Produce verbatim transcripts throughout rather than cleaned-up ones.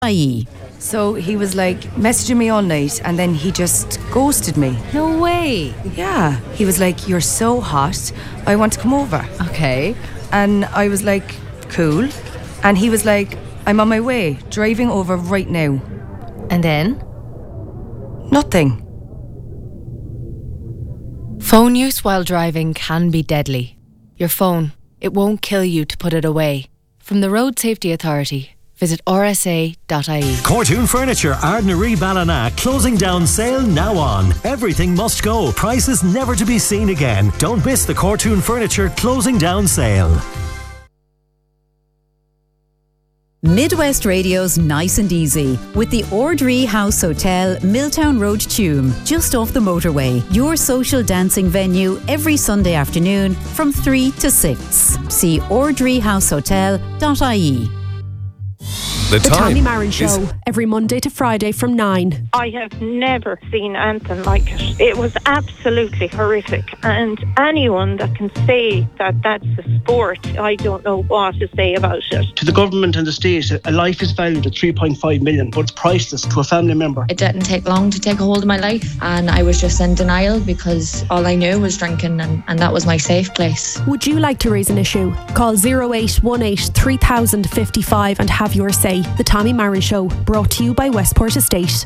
So he was like messaging me all night and then he just ghosted me. No way. Yeah. He was like, "You're so hot, I want to come over." Okay. And I was like, "Cool." And he was like, "I'm on my way, driving over right now." And then? Nothing. Phone use while driving can be deadly. Your phone, it won't kill you to put it away. From the Road Safety Authority, visit r s a dot i e. Cortoon Furniture, Ardnaree Ballina, closing down sale now on. Everything must go. Prices never to be seen again. Don't miss the Cortoon Furniture closing down sale. Midwest Radio's Nice and Easy with the Ordree House Hotel, Milltown Road, Tuam, just off the motorway. Your social dancing venue every Sunday afternoon from three to six. See ordree house hotel dot i e. The, the Tommy Marin Show, every Monday to Friday from nine. I have never seen anything like it. It was absolutely horrific. And anyone that can say that that's a sport, I don't know what to say about it. To the government and the state, a life is valued at three point five million, but it's priceless to a family member. It didn't take long to take a hold of my life, and I was just in denial because all I knew was drinking, and, and that was my safe place. Would you like to raise an issue? Call oh eight one eight, three thousand fifty-five and have your say. The Tommy Marin Show, brought to you by Westport Estate.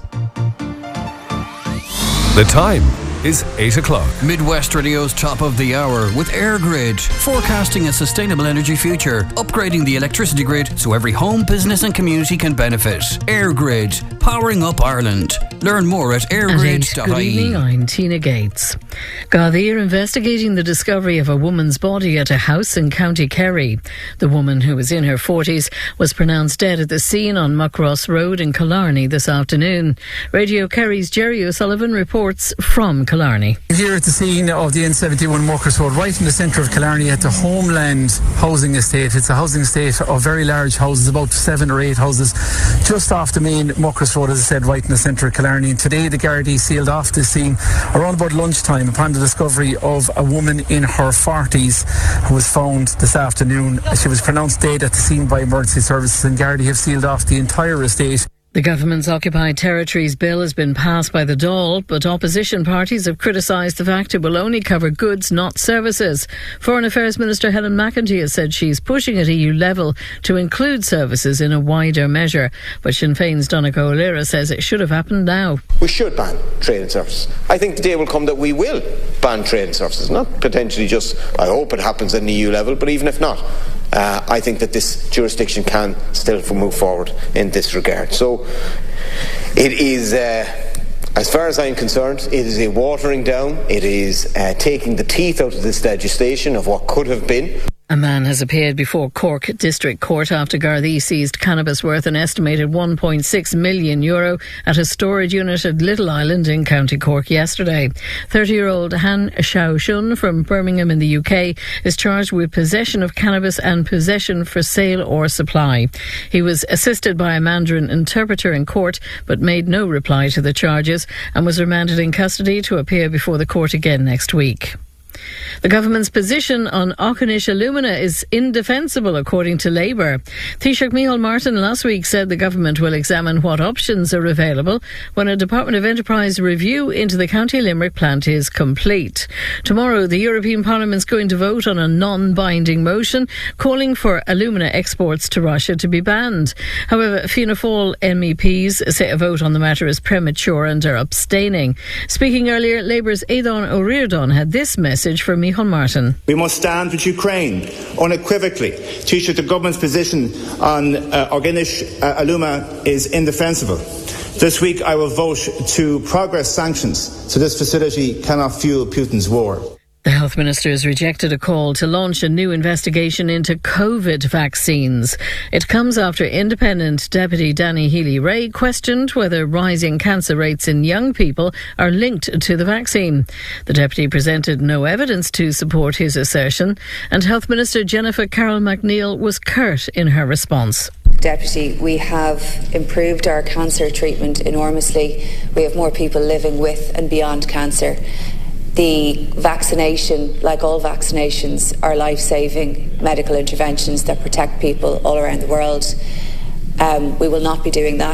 The time is eight o'clock. Midwest Radio's top of the hour with EirGrid, forecasting a sustainable energy future, upgrading the electricity grid so every home, business and community can benefit. EirGrid, powering up Ireland. Learn more at airgrid dot i e. Good evening, I'm Tina Gates. Gardaí are investigating the discovery of a woman's body at a house in County Kerry. The woman, who was in her forties, was pronounced dead at the scene on Muckross Road in Killarney this afternoon. Radio Kerry's Jerry O'Sullivan reports from Killarney. Here at the scene of the N seventy-one Muckross Road, right in the centre of Killarney at the Homeland Housing Estate. It's a housing estate of very large houses, about seven or eight houses, just off the main Muckross Road, as I said, right in the centre of Killarney. And today the Gardaí sealed off this scene around about lunchtime upon the discovery of a woman in her forties who was found this afternoon. She was pronounced dead at the scene by emergency services, and Gardaí have sealed off the entire estate. The government's Occupied Territories Bill has been passed by the Dáil, but opposition parties have criticised the fact it will only cover goods, not services. Foreign Affairs Minister Helen McEntee has said she's pushing at E U level to include services in a wider measure. But Sinn Féin's Donncha O'Leary says it should have happened now. We should ban trade and services. I think the day will come that we will ban trade and services. Not potentially just, I hope it happens at an E U level, but even if not, Uh, I think that this jurisdiction can still move forward in this regard. So it is, uh, as far as I'm concerned, it is a watering down. It is uh, taking the teeth out of this legislation of what could have been. A man has appeared before Cork District Court after Gardaí seized cannabis worth an estimated one point six million euro at a storage unit at Little Island in County Cork yesterday. thirty-year-old Han Xiaoshun from Birmingham in the U K is charged with possession of cannabis and possession for sale or supply. He was assisted by a Mandarin interpreter in court but made no reply to the charges and was remanded in custody to appear before the court again next week. The government's position on Auchinish Alumina is indefensible, according to Labour. Taoiseach Micheál Martin last week said the government will examine what options are available when a Department of Enterprise review into the County Limerick plant is complete. Tomorrow, the European Parliament is going to vote on a non-binding motion calling for alumina exports to Russia to be banned. However, Fianna Fáil M E Ps say a vote on the matter is premature and are abstaining. Speaking earlier, Labour's Aidan O'Riordan had this message for Micheál Martin. We must stand with Ukraine unequivocally. Taoiseach, the government's position on uh, Auchinish uh, Alumina is indefensible. This week I will vote to progress sanctions so this facility cannot fuel Putin's war. The Health Minister has rejected a call to launch a new investigation into COVID vaccines. It comes after independent Deputy Danny Healy-Rae questioned whether rising cancer rates in young people are linked to the vaccine. The Deputy presented no evidence to support his assertion, and Health Minister Jennifer Carroll McNeil was curt in her response. Deputy, we have improved our cancer treatment enormously. We have more people living with and beyond cancer. The vaccination, like all vaccinations, are life-saving medical interventions that protect people all around the world. Um, we will not be doing that.